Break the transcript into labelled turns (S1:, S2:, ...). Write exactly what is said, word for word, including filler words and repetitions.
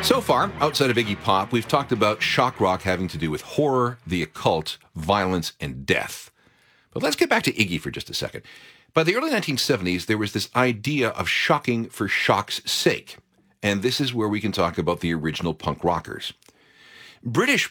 S1: So far, outside of Iggy Pop, we've talked about shock rock having to do with horror, the occult, violence, and death. But let's get back to Iggy for just a second. By the early nineteen seventies, there was this idea of shocking for shock's sake. And this is where we can talk about the original punk rockers. British